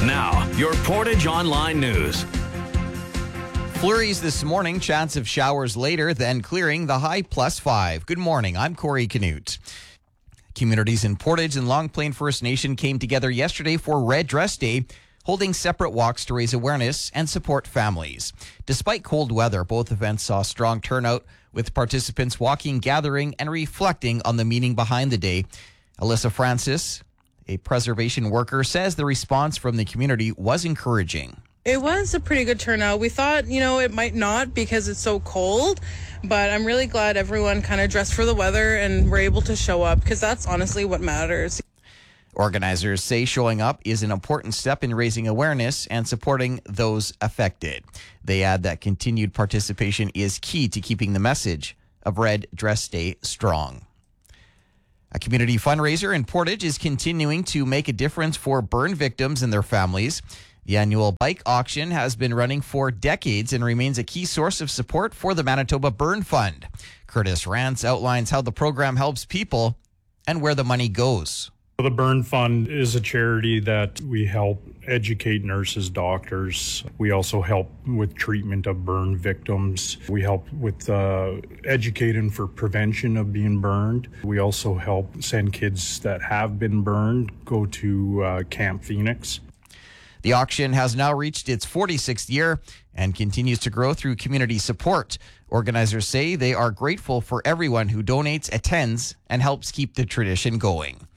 Now, your Portage Online News. Flurries this morning, chance of showers later, then clearing, the high +5. Good morning, I'm Corey Canute. Communities in Portage and Long Plain First Nation came together yesterday for Red Dress Day, holding separate walks to raise awareness and support families. Despite cold weather, both events saw strong turnout, with participants walking, gathering, and reflecting on the meaning behind the day. Alyssa Francis, a preservation worker, says the response from the community was encouraging. It was a pretty good turnout. We thought, it might not because it's so cold, but I'm really glad everyone kind of dressed for the weather and were able to show up because that's honestly what matters. Organizers say showing up is an important step in raising awareness and supporting those affected. They add that continued participation is key to keeping the message of Red Dress Day strong. A community fundraiser in Portage is continuing to make a difference for burn victims and their families. The annual bike auction has been running for decades and remains a key source of support for the Manitoba Burn Fund. Curtis Rance outlines how the program helps people and where the money goes. The Burn Fund is a charity that we help educate nurses, doctors. We also help with treatment of burn victims. We help with educating for prevention of being burned. We also help send kids that have been burned go to Camp Phoenix. The auction has now reached its 46th year and continues to grow through community support. Organizers say they are grateful for everyone who donates, attends, and helps keep the tradition going.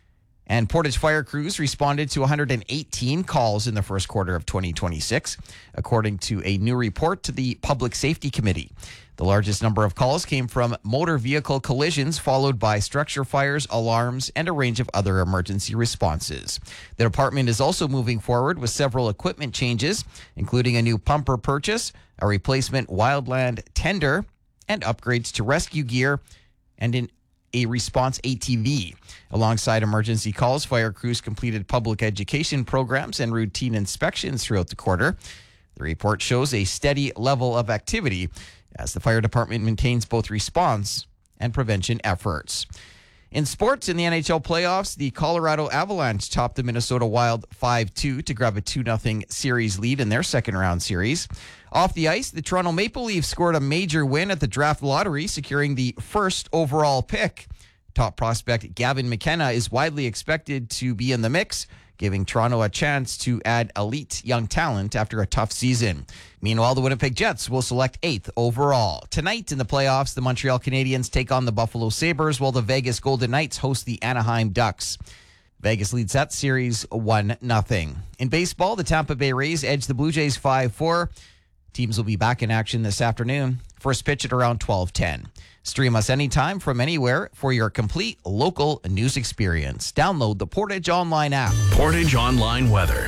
And Portage fire crews responded to 118 calls in the first quarter of 2026, according to a new report to the Public Safety Committee. The largest number of calls came from motor vehicle collisions, followed by structure fires, alarms, and a range of other emergency responses. The department is also moving forward with several equipment changes, including a new pumper purchase, a replacement wildland tender, and upgrades to rescue gear and a response ATV. Alongside emergency calls, fire crews completed public education programs and routine inspections throughout the quarter. The report shows a steady level of activity as the fire department maintains both response and prevention efforts. In sports, in the NHL playoffs, the Colorado Avalanche topped the Minnesota Wild 5-2 to grab a 2-0 series lead in their second-round series. Off the ice, the Toronto Maple Leafs scored a major win at the draft lottery, securing the first overall pick. Top prospect Gavin McKenna is widely expected to be in the mix, giving Toronto a chance to add elite young talent after a tough season. Meanwhile, the Winnipeg Jets will select 8th overall. Tonight in the playoffs, the Montreal Canadiens take on the Buffalo Sabres, while the Vegas Golden Knights host the Anaheim Ducks. Vegas leads that series 1-0. In baseball, the Tampa Bay Rays edge the Blue Jays 5-4. Teams will be back in action this afternoon. First pitch at around 12:10. Stream us anytime from anywhere for your complete local news experience. Download the Portage Online app. Portage Online weather.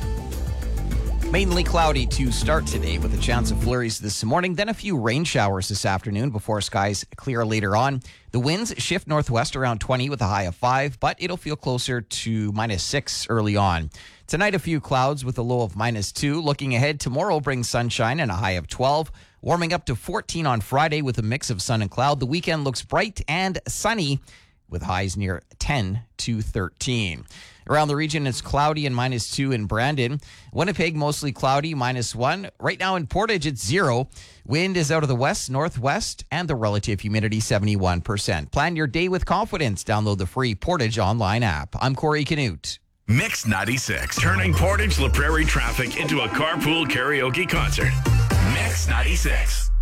Mainly cloudy to start today with a chance of flurries this morning, then a few rain showers this afternoon before skies clear later on. The winds shift northwest around 20 with a high of 5, but it'll feel closer to -6 early on. Tonight, a few clouds with a low of -2. Looking ahead, tomorrow brings sunshine and a high of 12. Warming up to 14 on Friday with a mix of sun and cloud. The weekend looks bright and sunny with highs near 10 to 13. Around the region, it's cloudy and -2 in Brandon. Winnipeg, mostly cloudy, -1. Right now in Portage, it's 0. Wind is out of the west, northwest, and the relative humidity 71%. Plan your day with confidence. Download the free Portage Online app. I'm Corey Canute. Mix 96, turning Portage La Prairie traffic into a carpool karaoke concert. Mix 96.